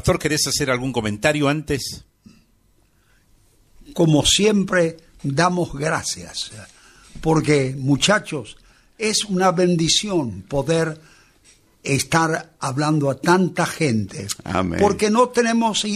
Pastor, ¿querés hacer algún comentario antes? Como siempre, damos gracias, porque, muchachos, es una bendición poder estar hablando a tanta gente. Amén. Porque no tenemos